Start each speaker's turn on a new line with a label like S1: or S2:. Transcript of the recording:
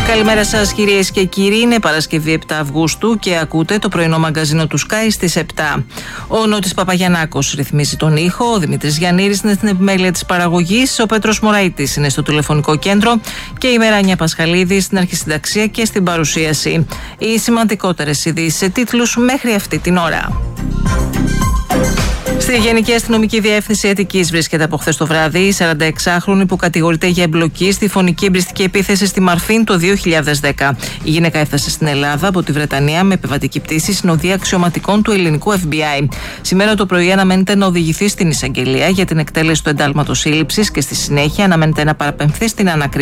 S1: Καλημέρα σας κυρίες και κύριοι, είναι Παρασκευή 7 Αυγούστου και ακούτε το πρωινό μαγκαζίνο του Sky στις 7. Ο Νότης Παπαγιαννάκος ρυθμίζει τον ήχο, ο Δημήτρης Γιαννήρης είναι στην επιμέλεια της παραγωγής, ο Πέτρος Μωραΐτης είναι στο τηλεφωνικό κέντρο και η Μεράνια Πασχαλίδη στην αρχισυνταξία και στην παρουσίαση. Οι σημαντικότερες ειδήσεις σε τίτλους μέχρι αυτή την ώρα. Στη Γενική Αστυνομική Διεύθυνση Αττικής βρίσκεται από χθες το βράδυ η 46χρονη που κατηγορείται για εμπλοκή στη φωνική εμπριστική επίθεση στη Μαρφίν το 2010. Η γυναίκα έφτασε στην Ελλάδα από τη Βρετανία με επιβατική πτήση συνοδεία αξιωματικών του ελληνικού FBI. Σήμερα το πρωί αναμένεται να οδηγηθεί στην εισαγγελία για την εκτέλεση του εντάλματος σύλληψης και στη συνέχεια αναμένεται να παραπεμφθεί στην ανακρίτηση.